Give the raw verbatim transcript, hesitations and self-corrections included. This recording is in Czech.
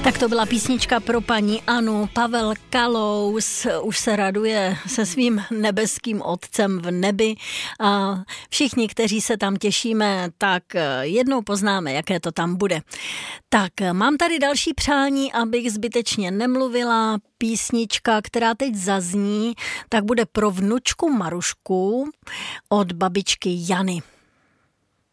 Tak to byla písnička pro paní Anu. Pavel Kalous už se raduje se svým nebeským otcem v nebi. A všichni, kteří se tam těšíme, tak jednou poznáme, jaké to tam bude. Tak mám tady další přání, abych zbytečně nemluvila. Písnička, která teď zazní, tak bude pro vnučku Marušku od babičky Jany.